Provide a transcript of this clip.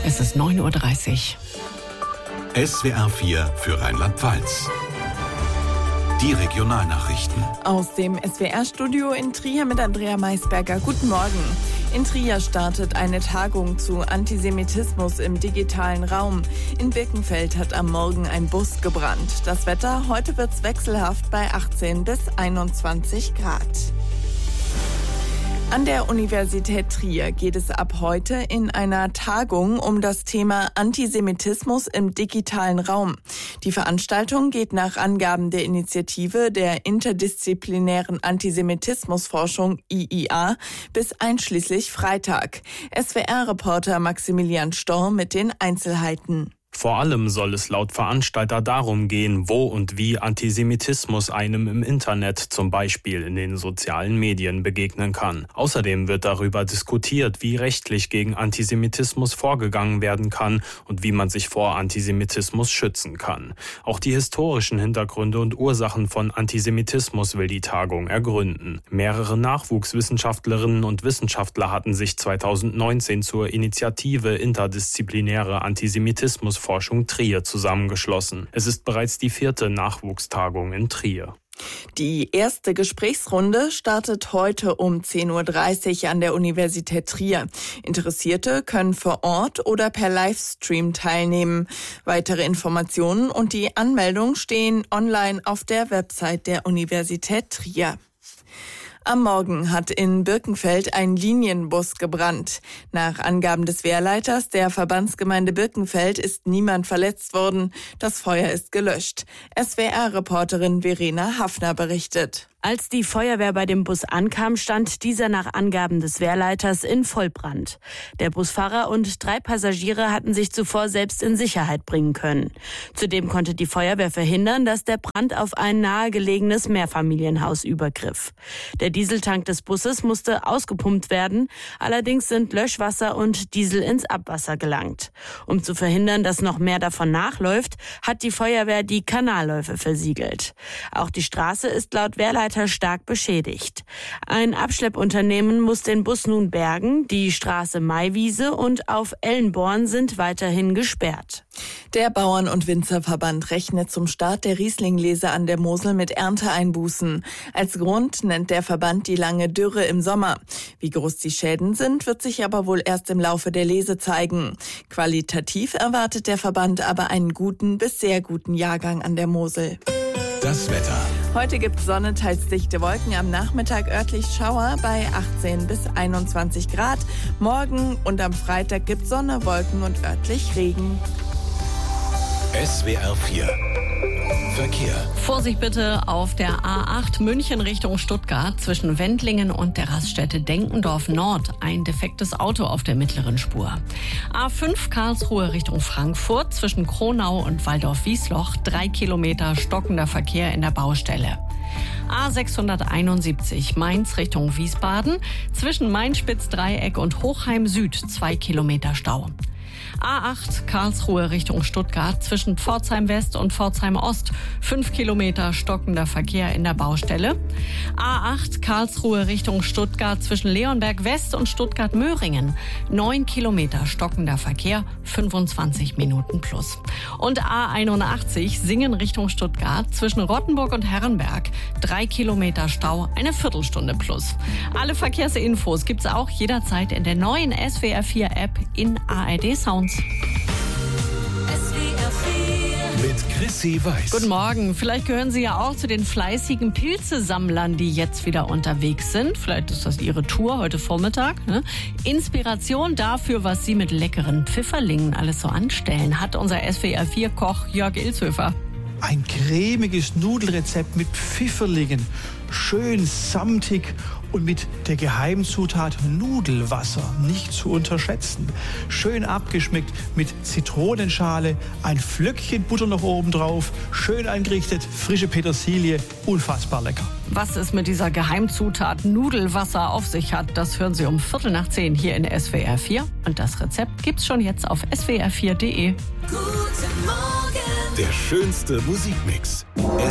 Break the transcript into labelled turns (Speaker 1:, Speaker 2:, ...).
Speaker 1: Es ist 9:30 Uhr.
Speaker 2: SWR 4 für Rheinland-Pfalz. Die Regionalnachrichten.
Speaker 3: Aus dem SWR-Studio in Trier mit Andrea Maisberger. Guten Morgen. In Trier startet eine Tagung zu Antisemitismus im digitalen Raum. In Birkenfeld hat am Morgen ein Bus gebrannt. Das Wetter, heute wird's wechselhaft bei 18 bis 21 Grad. An der Universität Trier geht es ab heute in einer Tagung um das Thema Antisemitismus im digitalen Raum. Die Veranstaltung geht nach Angaben der Initiative der interdisziplinären Antisemitismusforschung IIA bis einschließlich Freitag. SWR-Reporter Maximilian Storm mit den Einzelheiten.
Speaker 4: Vor allem soll es laut Veranstalter darum gehen, wo und wie Antisemitismus einem im Internet, zum Beispiel in den sozialen Medien, begegnen kann. Außerdem wird darüber diskutiert, wie rechtlich gegen Antisemitismus vorgegangen werden kann und wie man sich vor Antisemitismus schützen kann. Auch die historischen Hintergründe und Ursachen von Antisemitismus will die Tagung ergründen. Mehrere Nachwuchswissenschaftlerinnen und Wissenschaftler hatten sich 2019 zur Initiative Interdisziplinäre Antisemitismusforschung Trier zusammengeschlossen. Es ist bereits die 4. Nachwuchstagung in Trier.
Speaker 3: Die erste Gesprächsrunde startet heute um 10:30 Uhr an der Universität Trier. Interessierte können vor Ort oder per Livestream teilnehmen. Weitere Informationen und die Anmeldung stehen online auf der Website der Universität Trier. Am Morgen hat in Birkenfeld ein Linienbus gebrannt. Nach Angaben des Wehrleiters der Verbandsgemeinde Birkenfeld ist niemand verletzt worden. Das Feuer ist gelöscht. SWR-Reporterin Verena Hafner berichtet.
Speaker 5: Als die Feuerwehr bei dem Bus ankam, stand dieser nach Angaben des Wehrleiters in Vollbrand. Der Busfahrer und 3 Passagiere hatten sich zuvor selbst in Sicherheit bringen können. Zudem konnte die Feuerwehr verhindern, dass der Brand auf ein nahegelegenes Mehrfamilienhaus übergriff. Der Dieseltank des Busses musste ausgepumpt werden. Allerdings sind Löschwasser und Diesel ins Abwasser gelangt. Um zu verhindern, dass noch mehr davon nachläuft, hat die Feuerwehr die Kanalläufe versiegelt. Auch die Straße ist laut Wehrleiter stark beschädigt. Ein Abschleppunternehmen muss den Bus nun bergen. Die Straße Maiwiese und auf Ellenborn sind weiterhin gesperrt.
Speaker 3: Der Bauern- und Winzerverband rechnet zum Start der Rieslinglese an der Mosel mit Ernteeinbußen. Als Grund nennt der Verband die lange Dürre im Sommer. Wie groß die Schäden sind, wird sich aber wohl erst im Laufe der Lese zeigen. Qualitativ erwartet der Verband aber einen guten bis sehr guten Jahrgang an der Mosel.
Speaker 2: Das Wetter.
Speaker 3: Heute gibt es Sonne, teils dichte Wolken, am Nachmittag örtlich Schauer bei 18 bis 21 Grad. Morgen und am Freitag gibt es Sonne, Wolken und örtlich Regen.
Speaker 2: SWR 4 Verkehr.
Speaker 1: Vorsicht bitte auf der A8 München Richtung Stuttgart zwischen Wendlingen und der Raststätte Denkendorf Nord. Ein defektes Auto auf der mittleren Spur. A5 Karlsruhe Richtung Frankfurt zwischen Kronau und Waldorf-Wiesloch. 3 Kilometer stockender Verkehr in der Baustelle. A671 Mainz Richtung Wiesbaden zwischen Mainspitz-Dreieck und Hochheim Süd. 2 Kilometer Stau. A8 Karlsruhe Richtung Stuttgart zwischen Pforzheim West und Pforzheim Ost. 5 Kilometer stockender Verkehr in der Baustelle. A8 Karlsruhe Richtung Stuttgart zwischen Leonberg West und Stuttgart-Möhringen. 9 Kilometer stockender Verkehr, 25 Minuten plus. Und A81 Singen Richtung Stuttgart zwischen Rottenburg und Herrenberg. 3 Kilometer Stau, eine Viertelstunde plus. Alle Verkehrsinfos gibt's auch jederzeit in der neuen SWR 4 App in ARD Sounds.
Speaker 2: Mit Chrissy Weiß.
Speaker 1: Guten Morgen. Vielleicht gehören Sie ja auch zu den fleißigen Pilzesammlern, die jetzt wieder unterwegs sind. Vielleicht ist das Ihre Tour heute Vormittag. Ne? Inspiration dafür, was Sie mit leckeren Pfifferlingen alles so anstellen, hat unser SWR4-Koch Jörg Ilshöfer.
Speaker 6: Ein cremiges Nudelrezept mit Pfifferlingen, schön samtig und mit der Geheimzutat Nudelwasser, nicht zu unterschätzen. Schön abgeschmeckt mit Zitronenschale, ein Flöckchen Butter noch oben drauf, schön eingerichtet, frische Petersilie, unfassbar lecker.
Speaker 1: Was es mit dieser Geheimzutat Nudelwasser auf sich hat, das hören Sie um 9:15 hier in SWR 4. Und das Rezept gibt's schon jetzt auf swr4.de.
Speaker 2: Der schönste Musikmix.